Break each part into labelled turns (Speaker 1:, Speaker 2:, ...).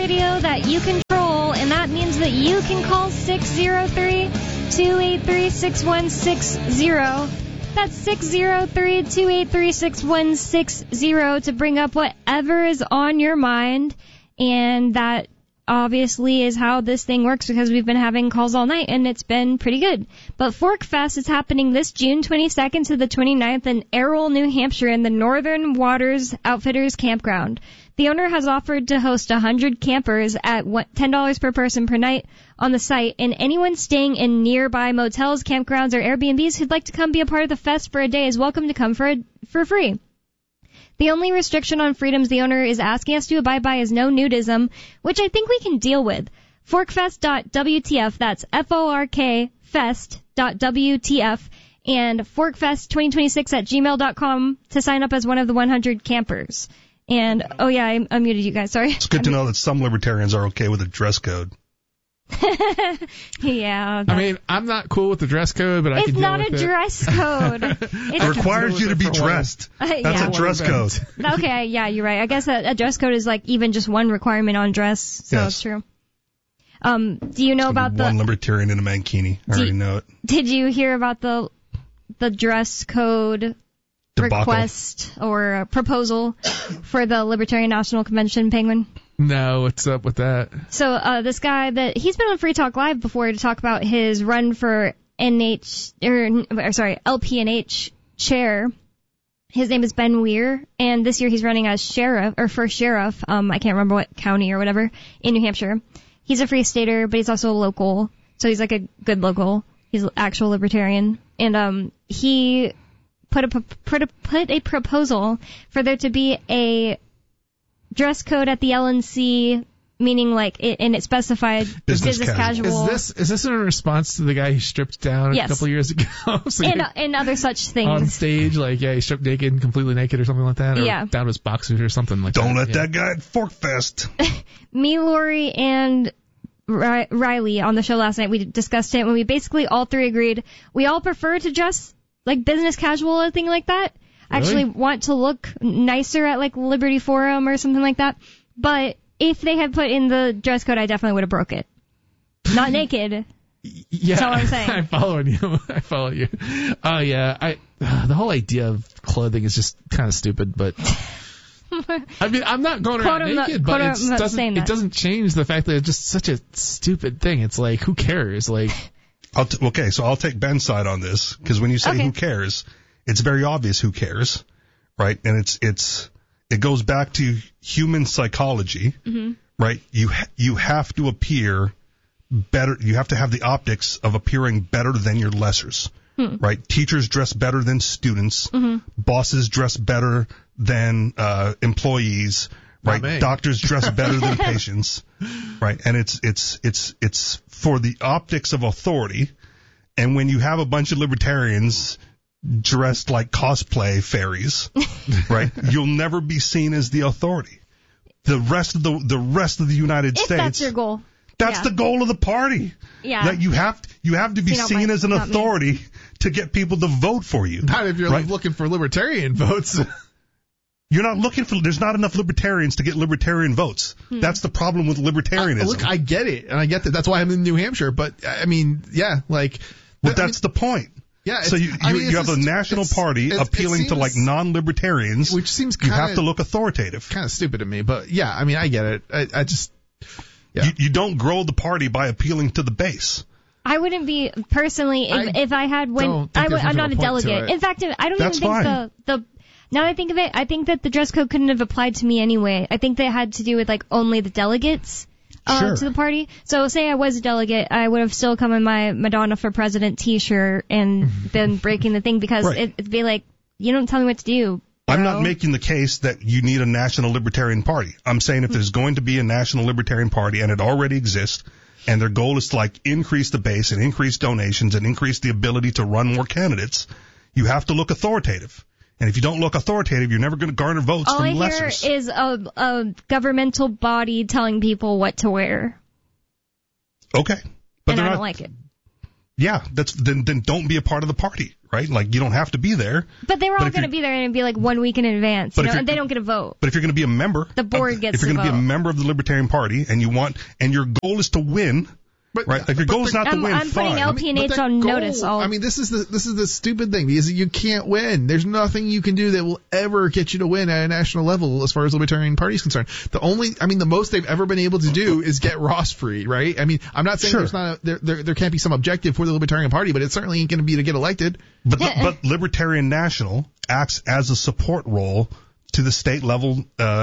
Speaker 1: radio that you control, and that means that you can call 603-283-6160. That's 603-283-6160 to bring up whatever is on your mind, and that obviously is how this thing works because we've been having calls all night and it's been pretty good. But Fork Fest is happening this June 22nd to the 29th in Errol, New Hampshire in the Northern Waters Outfitters Campground. The owner has offered to host 100 campers at $10 per person per night on the site, and anyone staying in nearby motels, campgrounds, or Airbnbs who'd like to come be a part of the fest for a day is welcome to come for free. The only restriction on freedoms the owner is asking us to abide by is no nudism, which I think we can deal with. Forkfest.wtf, that's F-O-R-K fest.wtf, and forkfest2026@gmail.com to sign up as one of the 100 campers. And, oh yeah, I unmuted you guys, sorry.
Speaker 2: It's good to know that some libertarians are okay with a dress code.
Speaker 1: Yeah.
Speaker 3: I mean, I'm not cool with the dress code, but I can deal with it.
Speaker 1: It's not a dress code.
Speaker 2: It requires you to be dressed. That's a dress code.
Speaker 1: Okay, yeah, you're right. I guess a dress code is like even just one requirement on dress, so
Speaker 2: Yes.
Speaker 1: it's true. Do you know about
Speaker 2: one libertarian in a mankini? I already know it.
Speaker 1: Did you hear about the dress code
Speaker 2: Debacle.
Speaker 1: request or proposal for the Libertarian National Convention, Penguin?
Speaker 3: No, what's up with that?
Speaker 1: So this guy he's been on Free Talk Live before to talk about his run for LPNH chair. His name is Ben Weir, and this year he's running as sheriff for sheriff. I can't remember what county or whatever in New Hampshire. He's a free stater, but he's also a local, so he's like a good local. He's an actual libertarian, and he put a proposal for there to be a dress code at the LNC, meaning and it specified business casual.
Speaker 3: Is this in response to the guy who stripped down a couple years ago? So
Speaker 1: and other such things.
Speaker 3: On stage, he stripped naked, completely naked or something like that? Or down to his boxers or something like that.
Speaker 2: Don't let that guy at Fork Fest.
Speaker 1: Me, Lori, and Riley on the show last night, we discussed it, and we basically all three agreed we all prefer to dress like business casual or thing like that.
Speaker 3: Really?
Speaker 1: Actually want to look nicer at Liberty Forum or something like that. But if they had put in the dress code, I definitely would have broke it. Not naked.
Speaker 3: Yeah,
Speaker 1: that's all I'm saying.
Speaker 3: I follow you. Oh yeah, the whole idea of clothing is just kind of stupid, but I mean, I'm not going around naked, but it doesn't change the fact that it's just such a stupid thing. It's like, who cares?
Speaker 2: Okay, so I'll take Ben's side on this, because when you say who cares, it's very obvious who cares, right? And it goes back to human psychology, right? You have to appear better. You have to have the optics of appearing better than your lessers, right? Teachers dress better than students. Bosses dress better than employees, right? Doctors dress better than patients, right? And it's for the optics of authority. And when you have a bunch of libertarians dressed like cosplay fairies, right? You'll never be seen as the authority. The rest of the United States.
Speaker 1: That's your goal.
Speaker 2: That's the goal of the party.
Speaker 1: Yeah.
Speaker 2: That you have to be seen as an authority to get people to vote for you.
Speaker 3: Not if you're looking for libertarian votes.
Speaker 2: You're not looking for. There's not enough libertarians to get libertarian votes. That's the problem with libertarianism.
Speaker 3: Look, I get it, and I get that. That's why I'm in New Hampshire. But I mean, yeah,
Speaker 2: that's the point.
Speaker 3: Yeah.
Speaker 2: So you have a national party appealing to non-libertarians,
Speaker 3: which seems
Speaker 2: you have to look authoritative.
Speaker 3: Kind of stupid to me, but yeah, I mean, I get it. I just
Speaker 2: you don't grow the party by appealing to the base.
Speaker 1: I wouldn't be personally if I had I'm not a delegate. In fact, I don't even think the now that I think of it, I think that the dress code couldn't have applied to me anyway. I think that had to do with only the delegates to the party. So say I was a delegate, I would have still come in my Madonna for President t-shirt and then breaking the thing because it'd be like, you don't tell me what to do.
Speaker 2: I'm not making the case that you need a national libertarian party. I'm saying if there's going to be a national libertarian party, and it already exists, and their goal is to increase the base and increase donations and increase the ability to run more candidates, you have to look authoritative. And if you don't look authoritative, you're never going to garner votes from lessers.
Speaker 1: All I hear is a governmental body telling people what to wear.
Speaker 2: Okay.
Speaker 1: But I don't like it.
Speaker 2: Yeah, then don't be a part of the party, right? Like, you don't have to be there.
Speaker 1: But they were all going to be there, and it'd be like 1 week in advance, and they don't get a vote.
Speaker 2: But if you're going to be a member,
Speaker 1: the board gets to vote.
Speaker 2: If you're going to be a member of the Libertarian Party, and your goal is to win. Right, like your goal is not to win.
Speaker 1: I'm putting LPNH on notice.
Speaker 3: This is the stupid thing, because you can't win. There's nothing you can do that will ever get you to win at a national level as far as the Libertarian Party is concerned. The most they've ever been able to do is get Ross free, right? I mean, I'm not saying there can't be some objective for the Libertarian Party, but it certainly ain't going to be to get elected.
Speaker 2: But Libertarian National acts as a support role to the state level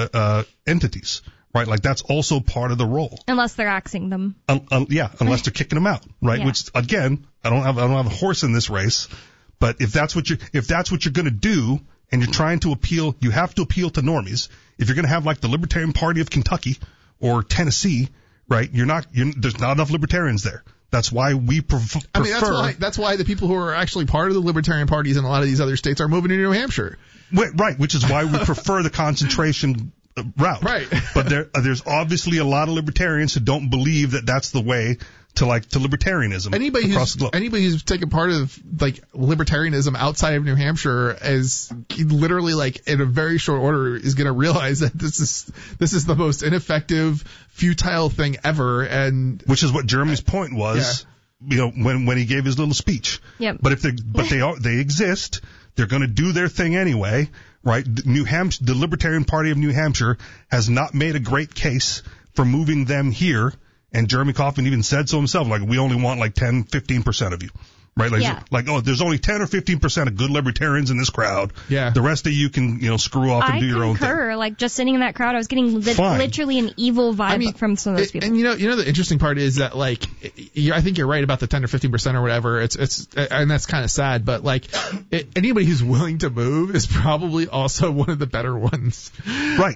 Speaker 2: entities. Right, like that's also part of the role.
Speaker 1: Unless they're axing them.
Speaker 2: Unless they're kicking them out. Right, which again, I don't have a horse in this race, but if that's what you're going to do, and you're trying to appeal, you have to appeal to normies. If you're going to have like the Libertarian Party of Kentucky or Tennessee, right? There's not enough libertarians there. That's why we prefer. I mean,
Speaker 3: that's why the people who are actually part of the Libertarian parties in a lot of these other states are moving to New Hampshire.
Speaker 2: Right, which is why we prefer the concentration route.
Speaker 3: Right.
Speaker 2: But there's obviously a lot of libertarians who don't believe that that's the way to libertarianism across the globe. Anybody
Speaker 3: who's taken part of like libertarianism outside of New Hampshire is literally like in a very short order is going to realize that this is the most ineffective, futile thing ever, and
Speaker 2: which is what Jeremy's point was. Yeah. When he gave his little speech.
Speaker 1: Yep.
Speaker 2: But they exist. They're going to do their thing anyway, right? New Hampshire, the Libertarian Party of New Hampshire has not made a great case for moving them here. And Jeremy Kauffman even said so himself, like, we only want like 10, 15% of you. Right? There's only 10 or 15% of good libertarians in this crowd.
Speaker 3: Yeah.
Speaker 2: The rest of you can, screw off and do your own thing.
Speaker 1: I concur. Like, just sitting in that crowd, I was getting literally an evil vibe from some of those people.
Speaker 3: And the interesting part is that, like, I think you're right about the 10 or 15% or whatever. And that's kind of sad, but like, anybody who's willing to move is probably also one of the better ones.
Speaker 2: Right.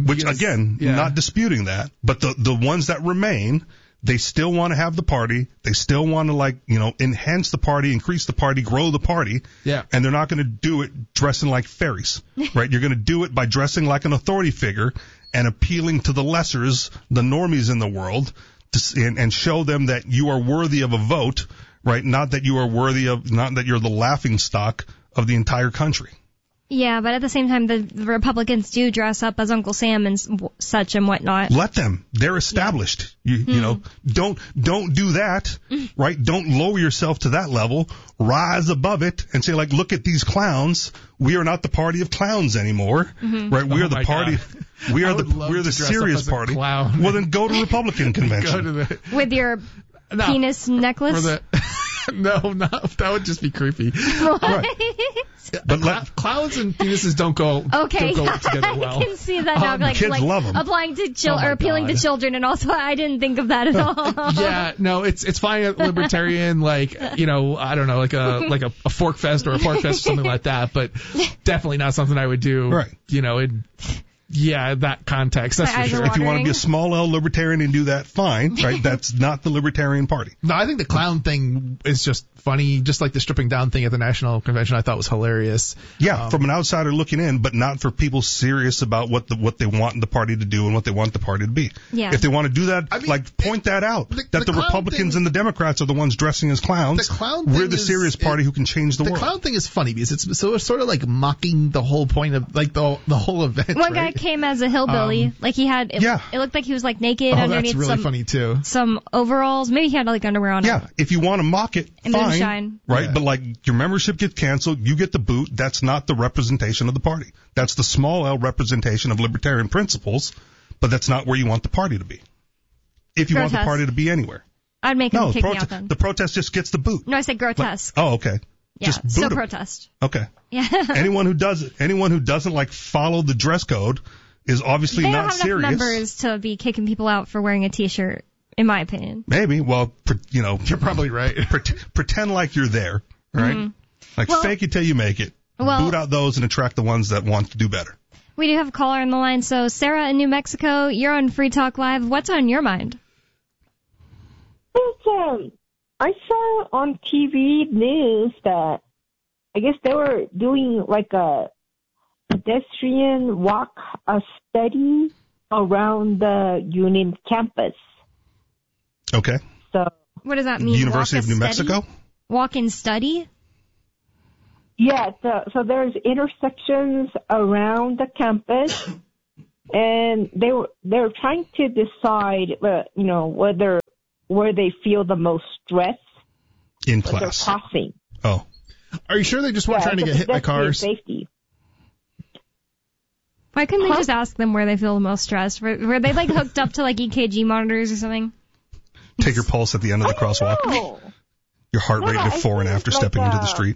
Speaker 2: Not disputing that, but the ones that remain, they still want to have the party. They still want to enhance the party, increase the party, grow the party.
Speaker 3: Yeah.
Speaker 2: And they're not going to do it dressing like fairies, right? You're going to do it by dressing like an authority figure and appealing to the lessers, the normies in the world, and show them that you are worthy of a vote, right? Not that you're the laughing stock of the entire country.
Speaker 1: Yeah, but at the same time, the Republicans do dress up as Uncle Sam and such and whatnot.
Speaker 2: Let them. They're established. Yeah. Don't do that, right? Don't lower yourself to that level. Rise above it and say, like, look at these clowns. We are not the party of clowns anymore, right? We are the party. God. We're the serious party. Well, then go to Republican convention.
Speaker 1: With your penis necklace.
Speaker 3: No, that would just be creepy.
Speaker 1: Right.
Speaker 3: But clowns and penises don't go together well.
Speaker 1: I can see that now.
Speaker 2: Kids love them.
Speaker 1: Applying to or appealing to children, and also I didn't think of that at all.
Speaker 3: Yeah, no, it's fine at libertarian, I don't know, like a fork fest or a pork fest or something like that, but definitely not something I would do.
Speaker 2: Right.
Speaker 3: That context, that's for sure.
Speaker 2: If you want to be a small L libertarian and do that, fine, right? That's not the Libertarian Party.
Speaker 3: No, I think the clown thing is just funny, just like the stripping down thing at the National Convention I thought was hilarious.
Speaker 2: Yeah, from an outsider looking in, but not for people serious about what they want the party to do and what they want the party to be.
Speaker 1: Yeah.
Speaker 2: If they want to do that, point that out. That the Republicans and the Democrats are the ones dressing as clowns.
Speaker 3: The clown
Speaker 2: We're the serious party who can change the world.
Speaker 3: The clown thing is funny because it's sort of like mocking the whole point of the whole event.
Speaker 1: One guy came as a hillbilly, it looked like he was like naked underneath
Speaker 3: that's really funny too.
Speaker 1: Some overalls. Maybe he had like underwear on.
Speaker 2: Yeah, if you want to mock it,
Speaker 1: and
Speaker 2: fine,
Speaker 1: moonshine.
Speaker 2: Right? Yeah. But your membership gets canceled, you get the boot. That's not the representation of the party. That's the small L representation of libertarian principles, but that's not where you want the party to be. If you want the party to be anywhere,
Speaker 1: I'd make him kick me out then.
Speaker 2: The protest just gets the boot.
Speaker 1: No, I said grotesque.
Speaker 2: Okay.
Speaker 1: Yeah,
Speaker 2: just boot
Speaker 1: still
Speaker 2: him.
Speaker 1: protest.
Speaker 2: Okay.
Speaker 1: Yeah.
Speaker 2: Anyone who doesn't follow the dress code is obviously not serious.
Speaker 1: They don't have enough members to be kicking people out for wearing a T-shirt, in my opinion.
Speaker 2: Maybe. Well,
Speaker 3: you're probably right.
Speaker 2: Pretend like you're there, right? Mm-hmm. Fake it till you make it. Boot out those and attract the ones that want to do better.
Speaker 1: We do have a caller on the line. So, Sarah in New Mexico, you're on Free Talk Live. What's on your mind?
Speaker 4: I saw on TV news that I guess they were doing like a pedestrian walk study around the Union campus.
Speaker 2: Okay.
Speaker 4: So
Speaker 1: what does that mean?
Speaker 2: University of New Mexico?
Speaker 1: walk-in study?
Speaker 4: Yeah, so there's intersections around the campus, and they're trying to decide, where they feel the most stress
Speaker 2: in class.
Speaker 4: They're crossing.
Speaker 2: Oh,
Speaker 3: are you sure they just weren't trying to get hit by cars?
Speaker 4: Safety.
Speaker 1: Why couldn't they just ask them where they feel the most stressed? Were they like hooked up to like EKG monitors or something?
Speaker 2: Take your pulse at the end of the crosswalk. Your heart rate before and after stepping into the street.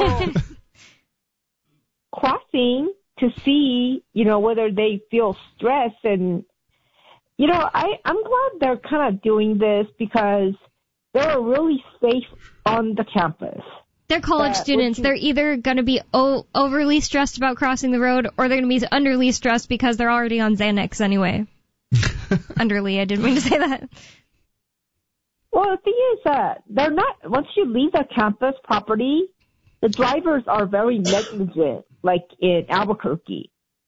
Speaker 4: Crossing to see, whether they feel stress. And, I'm glad they're kind of doing this because they're really safe on the campus.
Speaker 1: They're college students. They're either going to be overly stressed about crossing the road or they're going to be underly stressed because they're already on Xanax anyway. Underly, I didn't mean to say that.
Speaker 4: Well, the thing is that they're not, once you leave the campus property, the drivers are very negligent, like in Albuquerque.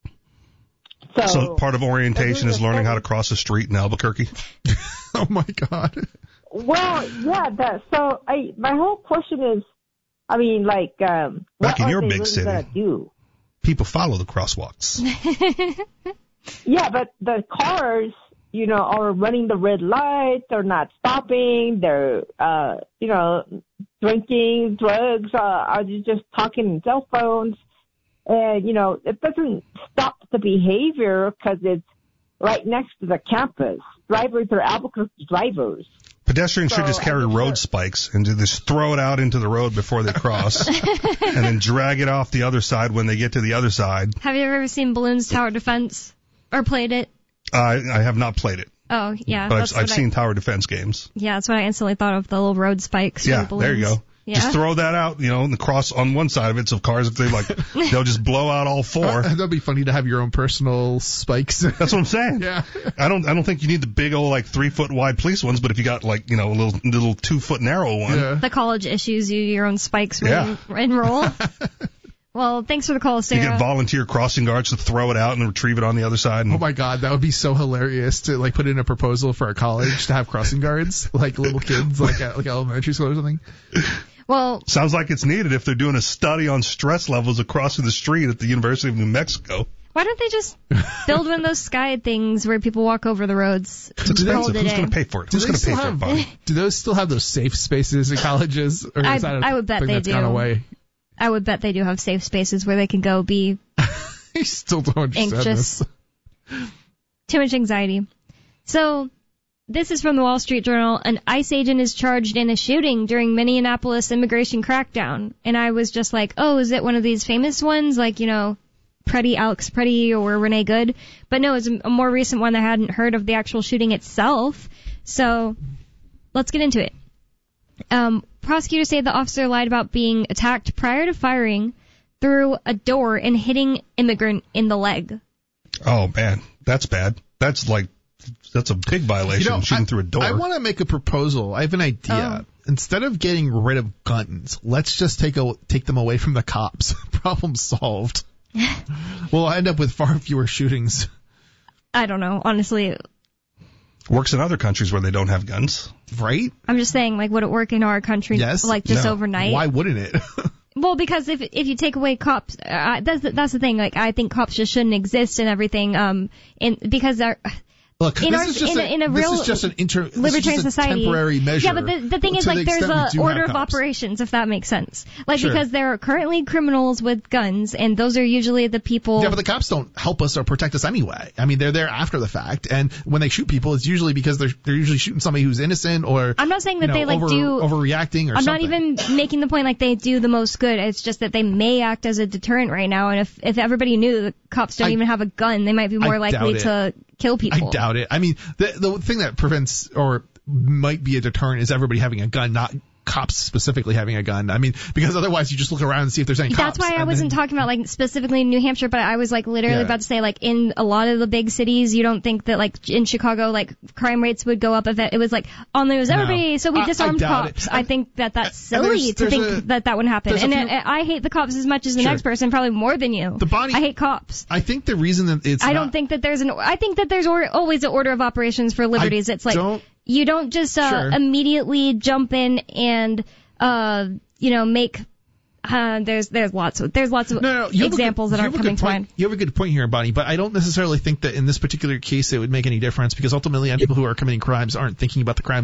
Speaker 2: So part of orientation is learning how to cross a street in Albuquerque?
Speaker 3: Oh, my God.
Speaker 4: Well, yeah, my whole question is, back
Speaker 2: in your big
Speaker 4: really
Speaker 2: city,
Speaker 4: do?
Speaker 2: People follow the crosswalks.
Speaker 4: Yeah, but the cars, are running the red lights, they're not stopping, they're, drinking, drugs, are just talking on cell phones. And, it doesn't stop the behavior because it's right next to the campus. Drivers are Albuquerque drivers.
Speaker 2: Pedestrians should just carry road spikes and just throw it out into the road before they cross and then drag it off the other side when they get to the other side.
Speaker 1: Have you ever seen Balloons Tower Defense or played it? I
Speaker 2: have not played it.
Speaker 1: Oh, yeah.
Speaker 2: But I've seen tower defense games.
Speaker 1: Yeah, that's what I instantly thought of, the little road spikes.
Speaker 2: Yeah,
Speaker 1: for the balloons.
Speaker 2: There you go. Yeah. Just throw that out, and the cross on one side of it. So cars, if they'll just blow out all four.
Speaker 3: That'd be funny to have your own personal spikes.
Speaker 2: That's what I'm saying.
Speaker 3: Yeah.
Speaker 2: I don't think you need the big old 3-foot wide police ones, but if you got a little 2-foot narrow one.
Speaker 1: Yeah. The college issues you your own spikes when you enroll. Well, thanks for the call, Sarah.
Speaker 2: You get volunteer crossing guards to throw it out and retrieve it on the other side.
Speaker 3: Oh my God, that would be so hilarious to put in a proposal for a college to have crossing guards, like little kids, like elementary school or something.
Speaker 1: Well,
Speaker 2: sounds like it's needed if they're doing a study on stress levels across the street at the University of New Mexico.
Speaker 1: Why don't they just build one of those sky things where people walk over the roads?
Speaker 2: It's expensive. Who's going to pay for it? Who's going to pay for it, Bonnie?
Speaker 3: Do those still have those safe spaces in colleges? Or is that
Speaker 1: I would bet they do.
Speaker 3: Gone away?
Speaker 1: I would bet they do have safe spaces where they can go be
Speaker 3: I still don't understand
Speaker 1: anxious.
Speaker 3: This.
Speaker 1: Too much anxiety. So, this is from the Wall Street Journal. An ICE agent is charged in a shooting during Minneapolis immigration crackdown. And I was just like, oh, is it one of these famous ones? Like, Alex Preddy or Renee Good? But no, it's a more recent one that I hadn't heard of the actual shooting itself. So, let's get into it. Prosecutors say the officer lied about being attacked prior to firing through a door and hitting immigrant in the leg.
Speaker 2: Oh, man. That's bad. That's a big violation, shooting through a door.
Speaker 3: I want to make a proposal. I have an idea. Instead of getting rid of guns, let's just take them away from the cops. Problem solved. We'll end up with far fewer shootings.
Speaker 1: I don't know, honestly.
Speaker 2: Works in other countries where they don't have guns.
Speaker 3: Right?
Speaker 1: I'm just saying, would it work in our country?
Speaker 3: Yes.
Speaker 1: Overnight?
Speaker 3: Why wouldn't it?
Speaker 1: Well, because if you take away cops, that's the thing. I think cops just shouldn't exist and everything. Because they're.
Speaker 3: Look, this is just an
Speaker 1: libertarian society.
Speaker 3: Temporary measure.
Speaker 1: Yeah, but the thing is, there's an order of operations, if that makes sense. Sure. Because there are currently criminals with guns, and those are usually the people.
Speaker 3: Yeah, but the cops don't help us or protect us anyway. I mean, they're there after the fact, and when they shoot people, it's usually because they're usually shooting somebody who's innocent or.
Speaker 1: I'm not saying that they do
Speaker 3: overreacting or
Speaker 1: I'm
Speaker 3: something.
Speaker 1: not even making the point they do the most good. It's just that they may act as a deterrent right now, and if everybody knew the cops don't even have a gun, they might be more likely to kill people.
Speaker 3: I doubt it. I mean, the thing that prevents or might be a deterrent is everybody having a gun, not cops specifically having a gun. I mean, because otherwise you just look around and see if there's any cops.
Speaker 1: That's why I wasn't talking about specifically in New Hampshire, but I was literally about to say in a lot of the big cities, you don't think that in Chicago crime rates would go up if it was on the news everybody, so we disarmed cops. I think that's silly to think that wouldn't happen. And I hate the cops as much as the next person, probably more than you. I hate cops.
Speaker 3: I think the reason that it's
Speaker 1: I don't think that there's I think that there's always an order of operations for liberties. It's you don't just immediately jump in and make. There's lots of examples that aren't coming to mind.
Speaker 3: You have a good point here, Bonnie, but I don't necessarily think that in this particular case it would make any difference, because ultimately people who are committing crimes aren't thinking about the crimes